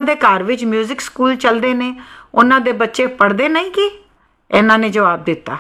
ਦੇ ਘਰ ਵਿੱਚ ਮਿਊਜ਼ਿਕ ਸਕੂਲ ਚੱਲਦੇ ਨੇ, ਉਹਨਾਂ ਦੇ ਬੱਚੇ ਪੜ੍ਹਦੇ ਨਹੀਂ ਕੀ? ਇਹਨਾਂ ਨੇ ਜਵਾਬ ਦਿੱਤਾ।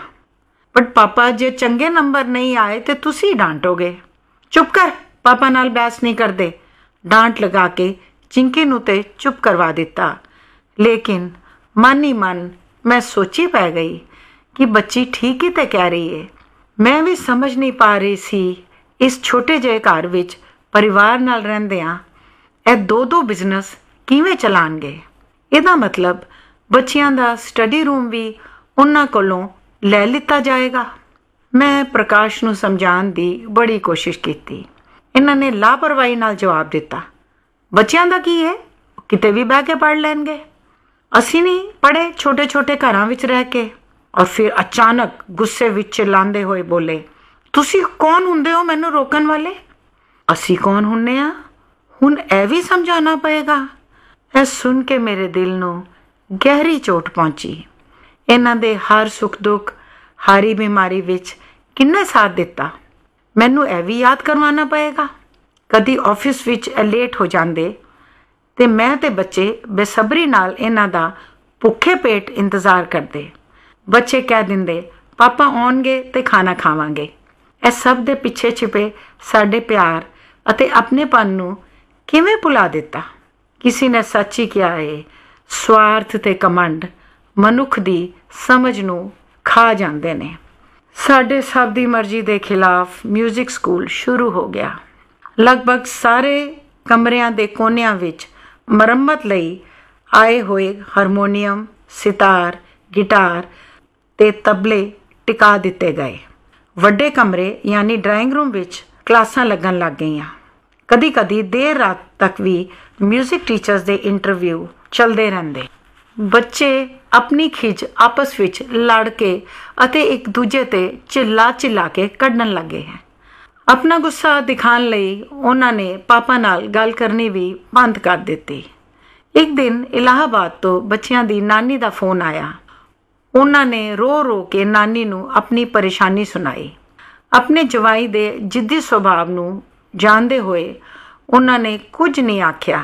ਬਟ ਪਾਪਾ, ਜੇ ਚੰਗੇ ਨੰਬਰ ਨਹੀਂ ਆਏ ਤੇ ਤੁਸੀਂ ਡਾਂਟੋਗੇ। ਚੁੱਪ ਕਰ, ਪਾਪਾ ਨਾਲ ਬਹਿਸ ਨਹੀਂ ਕਰਦੇ। ਡਾਂਟ ਲਗਾ ਕੇ ਚਿੰਕੀ ਨੂੰ ਤੇ ਚੁੱਪ ਕਰਵਾ ਦਿੱਤਾ। ਲੇਕਿਨ ਮਨ ਹੀ ਮਨ ਮੈਂ ਸੋਚੀ ਪੈ ਗਈ ਕਿ ਬੱਚੀ ਠੀਕ ਹੀ ਤੇ ਕਹਿ ਰਹੀ ਹੈ। ਮੈਂ ਵੀ ਸਮਝ ਨਹੀਂ ਪਾ ਰਹੀ ਸੀ ਇਸ ਛੋਟੇ ਜਿਹੇ ਘਰ ਵਿੱਚ ਪਰਿਵਾਰ ਨਾਲ ਰਹਿੰਦਿਆਂ ਇਹ ਦੋ ਬਿਜ਼ਨਸ ਕਿਵੇਂ ਚਲਾਉਣਗੇ। ਇਹਦਾ ਮਤਲਬ ਬੱਚਿਆਂ ਦਾ ਸਟੱਡੀ ਰੂਮ ਵੀ ਉਹਨਾਂ ਕੋਲੋਂ ਲੈ ਲਿੱਤਾ ਜਾਏਗਾ। ਮੈਂ ਪ੍ਰਕਾਸ਼ ਨੂੰ ਸਮਝਾਉਣ ਦੀ ਬੜੀ ਕੋਸ਼ਿਸ਼ ਕੀਤੀ। ਇਹਨਾਂ ਨੇ ਲਾਪਰਵਾਹੀ ਨਾਲ ਜਵਾਬ ਦਿੱਤਾ, ਬੱਚਿਆਂ ਦਾ ਕੀ ਹੈ, ਕਿਤੇ ਵੀ ਬਹਿ ਕੇ ਪੜ੍ਹ ਲੈਣਗੇ। ਅਸੀਂ ਨਹੀਂ ਪੜ੍ਹੇ ਛੋਟੇ ਛੋਟੇ ਘਰਾਂ ਵਿੱਚ ਰਹਿ ਕੇ। ਔਰ ਫਿਰ ਅਚਾਨਕ ਗੁੱਸੇ ਵਿੱਚ ਚਿল্ਲਾਉਂਦੇ ਹੋਏ ਬੋਲੇ, ਤੁਸੀਂ ਕੌਣ ਹੁੰਦੇ ਹੋ ਮੈਨੂੰ ਰੋਕਣ ਵਾਲੇ? ਅਸੀਂ ਕੌਣ ਹੁੰਦੇ ਹਾਂ, ਹੁਣ ਇਹ ਵੀ ਸਮਝਾਉਣਾ ਪਏਗਾ। ਇਹ ਸੁਣ ਕੇ ਮੇਰੇ ਦਿਲ ਨੂੰ ਗਹਿਰੀ ਚੋਟ ਪਹੁੰਚੀ। ਇਹਨਾਂ ਦੇ ਹਰ ਸੁੱਖ ਦੁੱਖ, ਹਾਰੀ ਬਿਮਾਰੀ ਵਿੱਚ ਕਿੰਨੇ ਸਾਥ ਦਿੱਤਾ, ਮੈਨੂੰ ਇਹ ਵੀ ਯਾਦ ਕਰਵਾਉਣਾ ਪਏਗਾ। ਕਦੀ ਆਫਿਸ ਵਿੱਚ ਇਹ ਲੇਟ ਹੋ ਜਾਂਦੇ ਤੇ ਮੈਂ ਤੇ ਬੱਚੇ ਬੇਸਬਰੀ ਨਾਲ ਇਹਨਾਂ ਦਾ ਭੁੱਖੇ ਪੇਟ ਇੰਤਜ਼ਾਰ ਕਰਦੇ। ਬੱਚੇ ਕਹਿ ਦਿੰਦੇ, ਪਾਪਾ ਆਉਣਗੇ ਤੇ ਖਾਣਾ ਖਾਵਾਂਗੇ। ਇਹ ਸਭ ਦੇ ਪਿੱਛੇ ਛਿਪੇ ਸਾਡੇ ਪਿਆਰ ਅਤੇ ਆਪਣੇਪਨ ਨੂੰ ਕਿਵੇਂ ਭੁਲਾ ਦਿੱਤਾ। ਕਿਸੇ ਨੇ ਸੱਚ ਹੀ ਕਿਹਾ ਹੈ, ਸਵਾਰਥ ਤੇ ਕਮੰਡ ਮਨੁੱਖ ਦੀ ਸਮਝ ਨੂੰ ਖਾ ਜਾਂਦੇ ਨੇ। ਸਾਡੇ ਸਭ ਦੀ ਮਰਜ਼ੀ ਦੇ ਖਿਲਾਫ ਮਿਊਜ਼ਿਕ ਸਕੂਲ ਸ਼ੁਰੂ ਹੋ ਗਿਆ। ਲਗਭਗ ਸਾਰੇ ਕਮਰਿਆਂ ਦੇ ਕੋਨਿਆਂ ਵਿੱਚ ਮੁਰੰਮਤ ਲਈ ਆਏ ਹੋਏ ਹਾਰਮੋਨੀਅਮ, ਸਿਤਾਰ, ਗਿਟਾਰ ਤੇ ਤਬਲੇ ਟਿਕਾ ਦਿੱਤੇ ਗਏ। ਵੱਡੇ ਕਮਰੇ ਯਾਨੀ ਡਰਾਇੰਗ ਰੂਮ ਵਿੱਚ ਕਲਾਸਾਂ ਲੱਗਣ ਲੱਗ ਗਈਆਂ। ਕਦੀ ਕਦੀ ਦੇਰ ਰਾਤ ਤੱਕ ਵੀ ਮਿਊਜ਼ਿਕ ਟੀਚਰਸ ਦੇ ਇੰਟਰਵਿਊ ਚੱਲਦੇ ਰਹਿੰਦੇ। ਬੱਚੇ ਆਪਣੀ ਖਿੱਚ ਆਪਸ ਵਿੱਚ ਲੜ ਕੇ ਅਤੇ ਇੱਕ ਦੂਜੇ ਤੇ ਚਿੱਲਾ ਕੇ ਕੱਢਣ ਲੱਗੇ ਹੈ। ਆਪਣਾ ਗੁੱਸਾ ਦਿਖਾਉਣ ਲਈ ਉਹਨਾਂ ਨੇ ਪਾਪਾ ਨਾਲ ਗੱਲ ਕਰਨੀ ਵੀ ਬੰਦ ਕਰ ਦਿੱਤੀ। ਇੱਕ ਦਿਨ ਇਲਾਹਾਬਾਦ ਤੋਂ ਬੱਚਿਆਂ ਦੀ ਨਾਨੀ ਦਾ ਫੋਨ ਆਇਆ। ਉਹਨਾਂ ਨੇ ਰੋ ਕੇ ਨਾਨੀ ਨੂੰ ਆਪਣੀ ਪਰੇਸ਼ਾਨੀ ਸੁਣਾਈ। ਆਪਣੇ ਜਵਾਈ ਦੇ ਜਿੱਦੀ ਸੁਭਾਅ ਨੂੰ ਜਾਣਦੇ ਹੋਏ ਉਹਨਾਂ ਨੇ ਕੁਝ ਨਹੀਂ ਆਖਿਆ।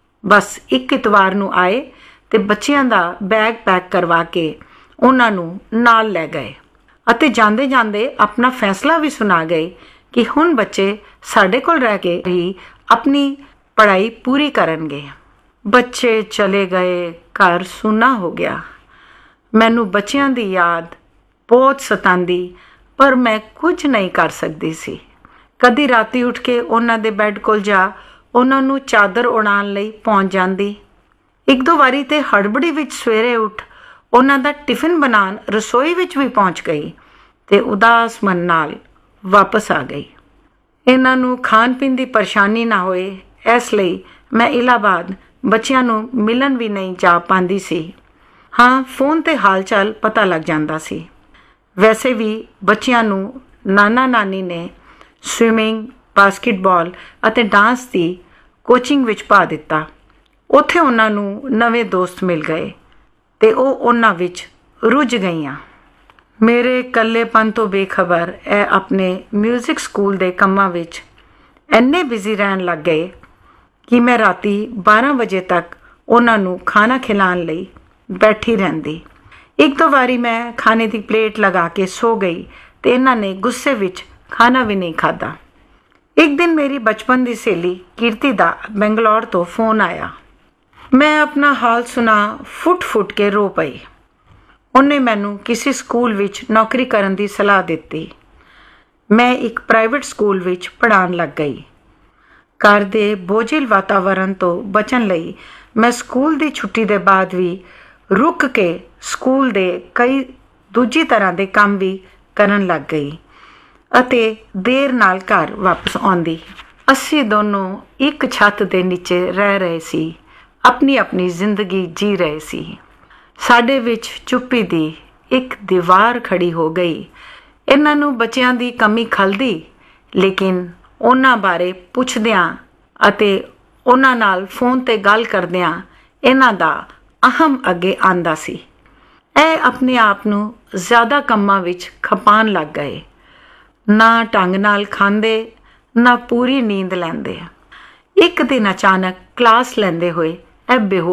ਬਸ ਇੱਕ ਇਤਵਾਰ ਨੂੰ ਆਏ ਤੇ ਬੱਚਿਆਂ ਦਾ ਬੈਗ ਪੈਕ ਕਰਵਾ ਕੇ ਉਹਨਾਂ ਨੂੰ ਨਾਲ ਲੈ ਗਏ ਅਤੇ ਜਾਂਦੇ ਜਾਂਦੇ ਆਪਣਾ ਫੈਸਲਾ ਵੀ ਸੁਣਾ ਗਏ ਕਿ ਹੁਣ ਬੱਚੇ ਸਾਡੇ ਕੋਲ ਰਹਿ ਕੇ ਹੀ ਆਪਣੀ ਪੜ੍ਹਾਈ ਪੂਰੀ ਕਰਨਗੇ। ਬੱਚੇ ਚਲੇ ਗਏ, ਘਰ ਸੁੰਨਾ ਹੋ ਗਿਆ। ਮੈਨੂੰ ਬੱਚਿਆਂ ਦੀ ਯਾਦ ਬਹੁਤ ਸਤਾਉਂਦੀ, ਪਰ ਮੈਂ ਕੁਝ ਨਹੀਂ ਕਰ ਸਕਦੀ ਸੀ। ਕਦੀ ਰਾਤੀ ਉੱਠ ਕੇ ਉਹਨਾਂ ਦੇ ਬੈੱਡ ਕੋਲ ਜਾ ਉਹਨਾਂ ਨੂੰ ਚਾਦਰ ਉਡਾਉਣ ਲਈ ਪਹੁੰਚ ਜਾਂਦੀ। ਇੱਕ ਦੋ ਵਾਰੀ ਤੇ ਹੜਬੜੀ ਵਿੱਚ ਸਵੇਰੇ ਉੱਠ ਉਹਨਾਂ ਦਾ ਟਿਫਿਨ ਬਣਾਉਣ ਰਸੋਈ ਵਿੱਚ ਵੀ ਪਹੁੰਚ ਗਈ ਤੇ ਉਦਾਸ ਮਨ ਨਾਲ ਵਾਪਸ ਆ ਗਈ। ਇਹਨਾਂ ਨੂੰ ਖਾਣ ਪੀਣ ਦੀ ਪਰੇਸ਼ਾਨੀ ਨਾ ਹੋਏ, ਇਸ ਲਈ ਮੈਂ ਇਲਾਹਾਬਾਦ ਬੱਚਿਆਂ ਨੂੰ ਮਿਲਣ ਵੀ ਨਹੀਂ ਜਾ ਪਾਉਂਦੀ ਸੀ। ਹਾਂ, ਫੋਨ ਤੇ ਹਾਲ ਚਾਲ ਪਤਾ ਲੱਗ ਜਾਂਦਾ ਸੀ। ਵੈਸੇ ਵੀ ਬੱਚਿਆਂ ਨੂੰ ਨਾਨਾ ਨਾਨੀ ਨੇ ਸਵਿਮਿੰਗ, ਬਾਸਕਿਟਬਾਲ ਅਤੇ ਡਾਂਸ ਦੀ ਕੋਚਿੰਗ ਵਿੱਚ ਪਾ ਦਿੱਤਾ। ਉੱਥੇ ਉਹਨਾਂ ਨੂੰ ਨਵੇਂ ਦੋਸਤ ਮਿਲ ਗਏ ਤੇ ਉਹ ਉਹਨਾਂ ਵਿੱਚ ਰੁੱਝ ਗਈਆਂ। ਮੇਰੇ ਇਕੱਲੇਪਨ ਤੋਂ ਬੇਖਬਰ ਇਹ ਆਪਣੇ ਮਿਊਜ਼ਿਕ ਸਕੂਲ ਦੇ ਕੰਮਾਂ ਵਿੱਚ ਇੰਨੇ ਬਿਜ਼ੀ ਰਹਿਣ ਲੱਗ ਗਏ ਕਿ ਮੈਂ ਰਾਤੀ 12 ਵਜੇ ਤੱਕ ਉਹਨਾਂ ਨੂੰ ਖਾਣਾ ਖਿਲਾਉਣ ਲਈ ਬੈਠੀ ਰਹਿੰਦੀ। ਇੱਕ ਦੋ ਵਾਰੀ ਮੈਂ ਖਾਣੇ ਦੀ ਪਲੇਟ ਲਗਾ ਕੇ ਸੋ ਗਈ ਤੇ ਇਹਨਾਂ ਨੇ ਗੁੱਸੇ ਵਿੱਚ ਖਾਣਾ ਵੀ ਨਹੀਂ ਖਾਧਾ। ਇੱਕ ਦਿਨ ਮੇਰੀ ਬਚਪਨ ਦੀ ਸਹੇਲੀ ਕੀਰਤੀ ਦਾ ਬੰਗਲੌਰ ਤੋਂ ਫੋਨ ਆਇਆ। ਮੈਂ ਆਪਣਾ ਹਾਲ ਸੁਣਾ ਫੁੱਟ ਕੇ ਰੋ ਪਈ। ਉਹਨੇ ਮੈਨੂੰ ਕਿਸੇ ਸਕੂਲ ਵਿੱਚ ਨੌਕਰੀ ਕਰਨ ਦੀ ਸਲਾਹ ਦਿੱਤੀ। ਮੈਂ ਇੱਕ ਪ੍ਰਾਈਵੇਟ ਸਕੂਲ ਵਿੱਚ ਪੜ੍ਹਾਉਣ ਲੱਗ ਗਈ। ਘਰ ਦੇ ਬੋਝਿਲ ਵਾਤਾਵਰਣ ਤੋਂ ਬਚਣ ਲਈ ਮੈਂ ਸਕੂਲ ਦੀ ਛੁੱਟੀ ਦੇ ਬਾਅਦ ਵੀ ਰੁਕ ਕੇ ਸਕੂਲ ਦੇ ਕਈ ਦੂਜੀ ਤਰ੍ਹਾਂ ਦੇ ਕੰਮ ਵੀ ਕਰਨ ਲੱਗ ਗਈ ਅਤੇ ਦੇਰ ਨਾਲ ਘਰ ਵਾਪਸ ਆਉਂਦੀ। ਅਸੀਂ ਦੋਨੋਂ ਇੱਕ ਛੱਤ ਦੇ ਨੀਚੇ ਰਹਿ ਰਹੇ ਸੀ, ਆਪਣੀ ਆਪਣੀ ਜ਼ਿੰਦਗੀ ਜੀ ਰਹੇ ਸੀ। ਸਾਡੇ ਵਿੱਚ ਚੁੱਪੀ ਦੀ ਇੱਕ ਦੀਵਾਰ ਖੜੀ ਹੋ ਗਈ। ਇਹਨਾਂ ਨੂੰ ਬੱਚਿਆਂ ਦੀ ਕਮੀ ਖਲਦੀ, ਲੇਕਿਨ ਉਹਨਾਂ ਬਾਰੇ ਪੁੱਛਦਿਆਂ ਅਤੇ ਉਹਨਾਂ ਨਾਲ ਫੋਨ ਤੇ ਗੱਲ ਕਰਦਿਆਂ ਇਹਨਾਂ ਦਾ ਅਹਮ ਅੱਗੇ ਆਂਦਾ ਸੀ। ਇਹ ਆਪਣੇ ਆਪ ਨੂੰ ਜ਼ਿਆਦਾ ਕੰਮਾਂ ਵਿੱਚ ਖਪਾਉਣ ਲੱਗ ਗਏ। ਨਾ ਢੰਗ ਨਾਲ ਖਾਂਦੇ, ਨਾ ਪੂਰੀ ਨੀਂਦ ਲੈਂਦੇ। ਇੱਕ ਦਿਨ ਅਚਾਨਕ ਕਲਾਸ ਲੈਂਦੇ ਹੋਏ ਇਹ ਬੇਹੋਸ਼